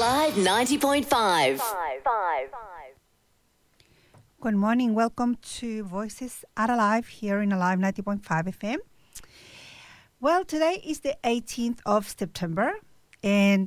Alive 90.5. Good morning. Welcome to Voices at Alive here in Alive 90.5 FM. Well, today is the 18th of September, and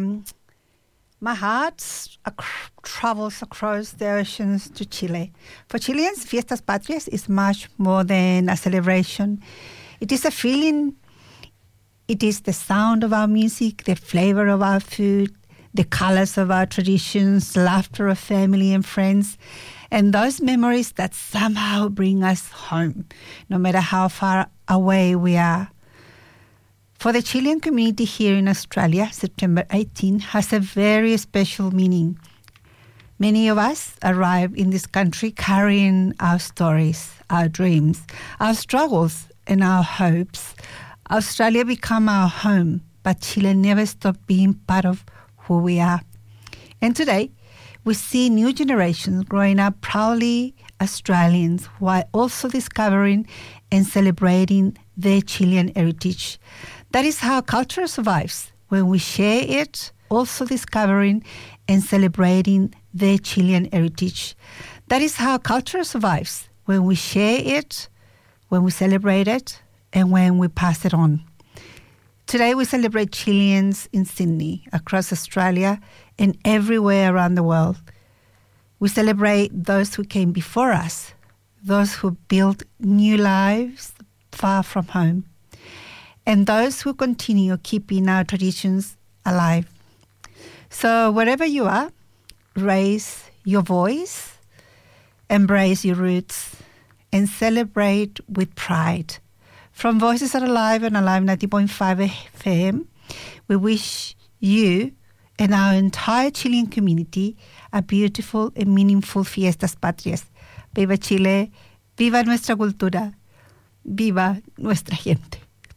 my heart travels across the oceans to Chile. For Chileans, Fiestas Patrias is much more than a celebration. It is a feeling. It is the sound of our music, the flavor of our food, the colors of our traditions, laughter of family and friends, and those memories that somehow bring us home, no matter how far away we are. For the Chilean community here in Australia, September 18 has a very special meaning. Many of us arrive in this country carrying our stories, our dreams, our struggles, and our hopes. Australia became our home, but Chile never stopped being part of who we are. And today, we see new generations growing up proudly Australians while also discovering and celebrating their Chilean heritage. That is how culture survives, when we share it, also discovering and celebrating their Chilean heritage. That is how culture survives, when we share it, when we celebrate it, and when we pass it on. Today we celebrate Chileans in Sydney, across Australia, and everywhere around the world. We celebrate those who came before us, those who built new lives far from home, and those who continue keeping our traditions alive. So wherever you are, raise your voice, embrace your roots, and celebrate with pride. From Voices Are Alive and Alive 90.5 FM, we wish you and our entire Chilean community a beautiful and meaningful Fiestas Patrias. Viva Chile, viva nuestra cultura, viva nuestra gente.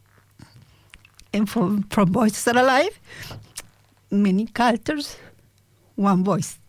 And from Voices Are Alive, many cultures, one voice.